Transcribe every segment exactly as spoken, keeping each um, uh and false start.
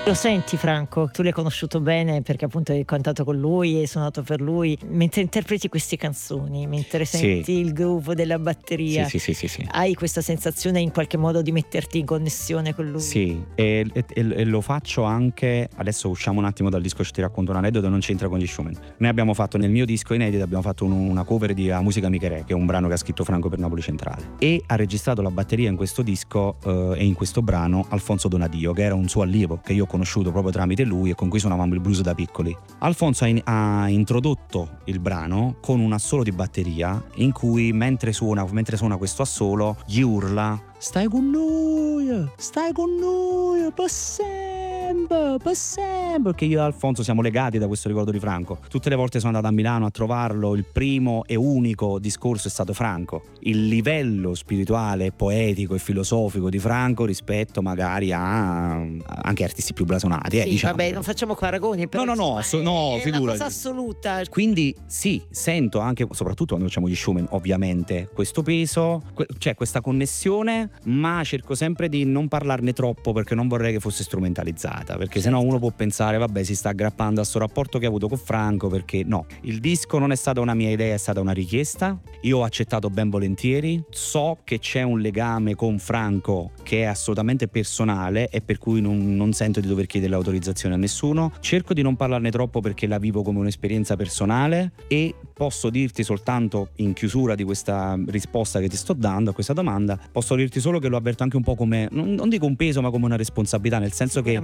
Lo senti Franco? Tu l'hai conosciuto bene perché appunto hai cantato con lui, hai suonato per lui. Mentre interpreti queste canzoni, mentre senti Sì. il groove della batteria, Sì, sì, sì, sì, sì. hai questa sensazione in qualche modo di metterti in connessione con lui? Sì, e, e- e lo faccio anche. Adesso usciamo un attimo dal disco, ti racconto un aneddoto, non c'entra con gli Schumann. Noi abbiamo fatto nel mio disco inedito, abbiamo fatto un- una cover di La musica Micherè, che è un brano che ha scritto Franco per Napoli Centrale, e ha registrato la batteria in questo disco eh, e in questo brano Alfonso Donadio, che era un suo allievo che io ho conosciuto proprio tramite lui e con cui suonavamo il blues da piccoli. Alfonso ha, in- ha introdotto il brano con un assolo di batteria in cui mentre suona, mentre suona questo assolo gli urla: stai con noi, stai con noi, per sempre, per sempre. Perché io e Alfonso siamo legati da questo ricordo di Franco. Tutte le volte sono andato a Milano a trovarlo, il primo e unico discorso è stato Franco. Il livello spirituale, poetico e filosofico di Franco rispetto magari a anche artisti più blasonati. Eh, Sì, diciamo. vabbè, non facciamo paragoni, però No, no, no, insomma, asso- no, è una figurati. cosa assoluta. Quindi sì, sento anche, soprattutto quando facciamo gli Schumann, ovviamente, questo peso, que- cioè questa connessione, ma cerco sempre di non parlarne troppo perché non vorrei che fosse strumentalizzata, perché sennò uno può pensare, vabbè, si sta aggrappando a sto rapporto che ha avuto con Franco, perché no, il disco non è stata una mia idea, è stata una richiesta, io ho accettato ben volentieri, so che c'è un legame con Franco che è assolutamente personale e per cui non, non sento di dover chiedere l'autorizzazione a nessuno, cerco di non parlarne troppo perché la vivo come un'esperienza personale e posso dirti soltanto in chiusura di questa risposta che ti sto dando a questa domanda, posso dirti solo che lo avverto anche un po' come, non, non dico un peso, ma come una responsabilità, nel senso che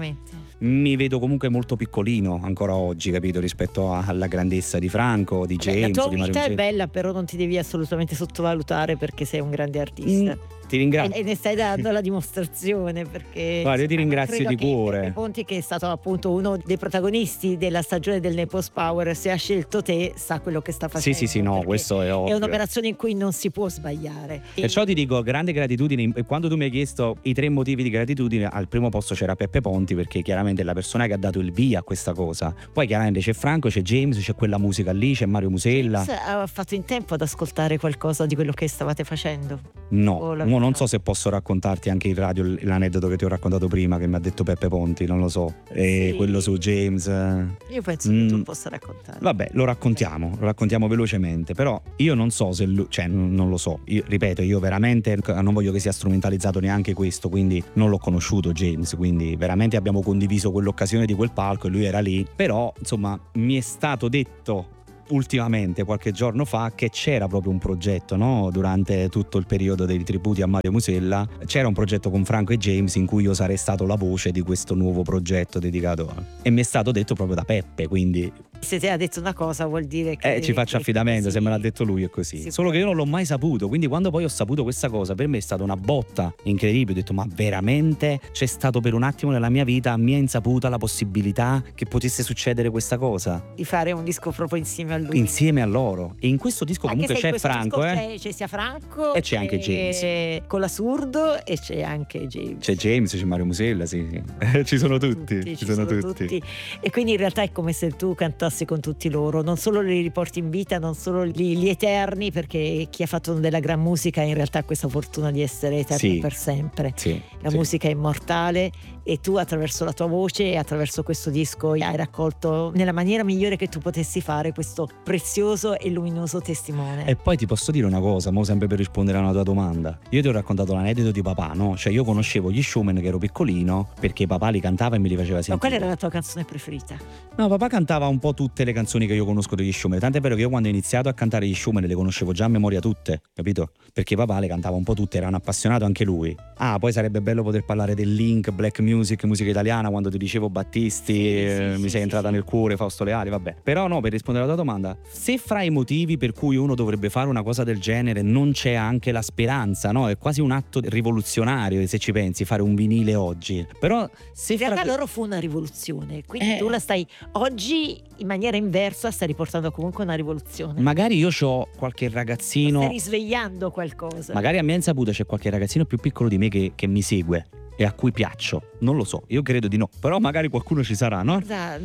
mi vedo comunque molto piccolino ancora oggi, capito, rispetto a- alla grandezza di Franco, di Beh, James, la tua di Mario umiltà è Musella. bella, però non ti devi assolutamente sottovalutare perché sei un grande artista. Mm, ti ringrazio. E, e ne stai dando la dimostrazione perché Guarda, io ti insomma, ringrazio credo di che cuore. Peppe Ponti, che è stato appunto uno dei protagonisti della stagione del Naples Power, se ha scelto te sa quello che sta Sì, facendo. sì, sì, no, perché questo è ovvio. È un'operazione in cui non si può sbagliare. E- Perciò ti dico grande gratitudine, e quando tu mi hai chiesto i tre motivi di gratitudine, al primo posto c'era Peppe Ponti, perché chiaramente è la persona che ha dato il via a questa cosa. Poi chiaramente c'è Franco, c'è James, c'è quella musica lì, c'è Mario Musella. James ha fatto in tempo ad ascoltare qualcosa di quello che stavate facendo? No, O la- mo non so se posso raccontarti anche in radio l- l'aneddoto che ti ho raccontato prima, che mi ha detto Peppe Ponti, non lo so. E Sì. quello su James. eh. Io penso che Mm. tu possa raccontare. Vabbè, lo raccontiamo, lo raccontiamo velocemente, però io non so se lui, cioè n- non lo so, io, ripeto, io veramente non voglio che sia strumentalizzato neanche questo, quindi non l'ho conosciuto James, quindi veramente abbiamo condiviso quell'occasione di quel palco e lui era lì, però insomma mi è stato detto ultimamente, qualche giorno fa, che c'era proprio un progetto, no? Durante tutto il periodo dei tributi a Mario Musella c'era un progetto con Franco e James in cui io sarei stato la voce di questo nuovo progetto dedicato a... e mi è stato detto proprio da Peppe, quindi Se te ha detto una cosa vuol dire che eh, ci faccio che- affidamento, che se me l'ha sì. detto lui è così. Sì, Solo che io non l'ho mai saputo, quindi quando poi ho saputo questa cosa per me è stata una botta incredibile. Ho detto, ma veramente c'è stato per un attimo nella mia vita, a mia insaputa, la possibilità che potesse succedere questa cosa di fare un disco proprio insieme a lui. insieme a loro. E in questo disco Anche comunque se in c'è questo Franco, disco eh? c'è, c'è sia Franco E c'è anche James con l'assurdo e c'è anche James. C'è James, c'è Mario Musella, sì, sì. Ci sono tutti, ci, sono, tutti. E quindi in realtà è come se tu cantassi con tutti loro, non solo li riporti in vita, non solo li, li eterni, perché chi ha fatto della gran musica in realtà ha questa fortuna di essere eterno Sì. per sempre. Sì, La sì. musica è immortale e tu attraverso la tua voce e attraverso questo disco hai raccolto nella maniera migliore che tu potessi fare questo prezioso e luminoso testimone. E poi ti posso dire una cosa, mo sempre per rispondere a una tua domanda. Io ti ho raccontato l'aneddoto di papà, no? Cioè io conoscevo gli Schumann che ero piccolino perché papà li cantava e me li faceva Ma sentire. qual era la tua canzone preferita? No, papà cantava un po' tutte le canzoni che io conosco degli Schumann. Tant'è vero che io quando ho iniziato a cantare gli Schumann le conoscevo già a memoria tutte, capito? Perché papà le cantava un po' tutte, era un appassionato anche lui. Ah, poi sarebbe bello poter parlare del link, black music, musica italiana, quando ti dicevo Battisti, Sì, eh, sì, mi sì, sei sì, entrata sì. nel cuore, Fausto Leali, vabbè. Però no, per rispondere alla tua domanda, se fra i motivi per cui uno dovrebbe fare una cosa del genere non c'è anche la speranza, no? È quasi un atto rivoluzionario, se ci pensi, fare un vinile oggi. Però se In fra... realtà loro fu una rivoluzione, quindi Eh. tu la stai oggi in maniera inversa, stai riportando comunque una rivoluzione. Magari io ho qualche ragazzino... Stai risvegliando qualcosa. Magari a mia insaputa c'è qualche ragazzino più piccolo di me che, che mi segue e a cui piaccio. Non lo so, io credo di no, però magari qualcuno ci sarà, no? Guarda,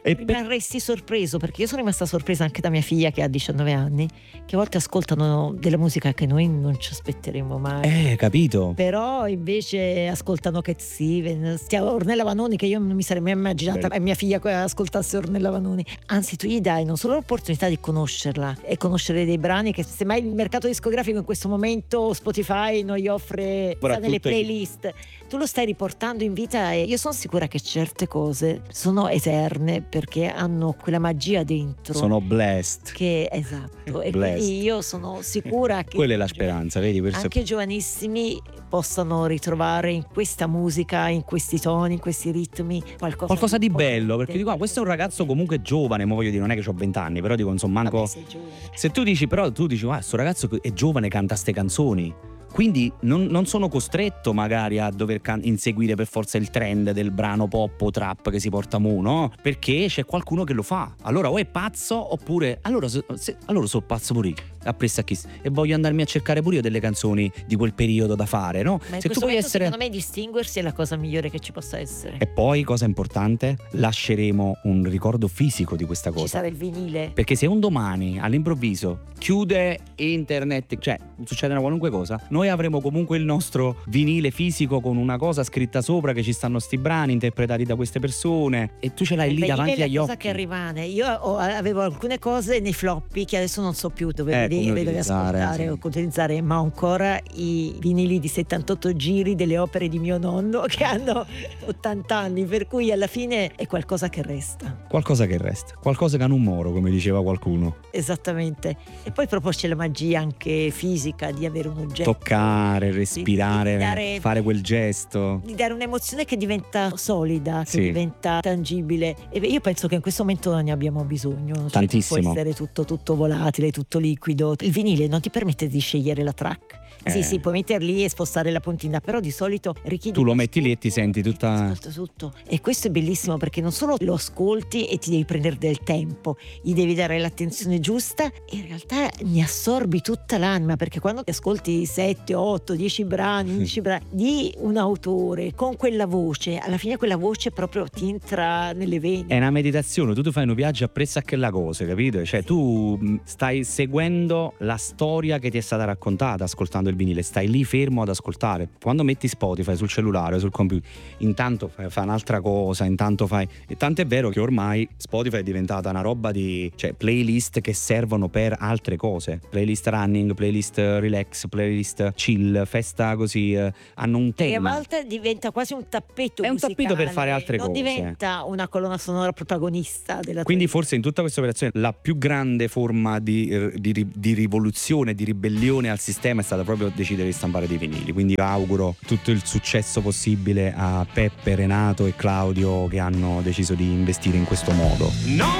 E per- rimarresti sorpreso, perché io sono rimasta sorpresa anche da mia figlia che ha diciannove anni, che a volte ascoltano della musica che noi non ci aspetteremo mai. Eh, capito? Però invece ascoltano Cat Stevens, stia- Ornella Vanoni, che io non mi sarei mai immaginata Bello. mia figlia che ascoltasse Ornella Vanoni. Anzi, tu gli dai non solo l'opportunità di conoscerla e conoscere dei brani che semmai il mercato discografico in questo momento Spotify non gli offre, Ora sta nelle tutte- playlist, tu lo stai riportando in vita e io sono sicura che certe cose sono eterne perché hanno quella magia dentro. Sono blessed. Che esatto, e Blessed. quindi io sono sicura che Quella è la speranza, vedi? Questo è- anche giovanissimi possano ritrovare in questa musica, in questi toni, in questi ritmi qualcosa, qualcosa di bello, potente. perché dico, ah, questo è un ragazzo comunque giovane, ma voglio dire, non è che ho venti anni, però dico, insomma, manco. Vabbè, sei giovane. Se tu dici, però tu dici, ah, sto ragazzo è giovane, canta ste canzoni. Quindi non, non sono costretto magari a dover can- inseguire per forza il trend del brano pop o trap che si porta mu, no? Perché c'è qualcuno che lo fa. Allora o è pazzo oppure allora, se, se- allora sono pazzo pure io, appresso a chi e voglio andarmi a cercare pure io delle canzoni di quel periodo da fare, no? Ma in Se tu questo puoi momento, essere. secondo me distinguersi è la cosa migliore che ci possa essere. E poi, cosa importante, lasceremo un ricordo fisico di questa Ci cosa. sarà il vinile. Perché se un domani all'improvviso chiude internet, cioè succede una qualunque cosa, noi avremo comunque il nostro vinile fisico con una cosa scritta sopra che ci stanno sti brani interpretati da queste persone e tu ce l'hai lì Beh, davanti è agli la cosa occhi. che rimane. Io ho- avevo alcune cose nei floppy che adesso non so più dove Eh, come vedere, dove utilizzare, ascoltare sì. o utilizzare, ma ho ancora i vinili di settantotto giri delle opere di mio nonno che hanno ottanta anni, per cui alla fine è qualcosa che resta. Qualcosa che resta, qualcosa che ha un moro, come diceva qualcuno. Esattamente. E poi proprio c'è la magia anche fisica di avere un oggetto, Toccare, respirare, di dare- fare quel gesto. di dare un'emozione che diventa solida, che Sì. diventa tangibile. E io penso che in questo momento ne abbiamo bisogno. Cioè, Tantissimo. può essere tutto, tutto volatile, tutto liquido. Il vinile non ti permette di scegliere la track. Sì, Eh. sì, puoi mettere lì e spostare la puntina, però di solito richiede. Tu lo un metti lì e ti ascolto, senti tutta- ascolta tutto. E questo è bellissimo perché non solo lo ascolti e ti devi prendere del tempo, gli devi dare l'attenzione giusta e in realtà ne assorbi tutta l'anima, perché quando ti ascolti sette, otto, dieci brani, undici brani di un autore con quella voce, alla fine quella voce proprio ti entra nelle vene. È una meditazione, tu ti fai un viaggio appresso a quella cosa, capito? Cioè tu mh, stai seguendo la storia che ti è stata raccontata ascoltando il vinile, stai lì fermo ad ascoltare. Quando metti Spotify sul cellulare, sul computer, intanto fai, fai un'altra cosa, intanto fai. E tanto è vero che ormai Spotify è diventata una roba di, cioè, playlist che servono per altre cose. Playlist running, playlist relax, playlist chill, festa così, eh, hanno un E a tema. volte diventa quasi un tappeto È un musicale, tappeto per fare altre non cose. diventa una colonna sonora protagonista della Quindi tua forse in tutta questa operazione la più grande forma di, di, di rivoluzione, di ribellione al sistema è stata proprio decidere di stampare dei vinili. Quindi auguro tutto il successo possibile a Peppe, Renato e Claudio che hanno deciso di investire in questo modo. No!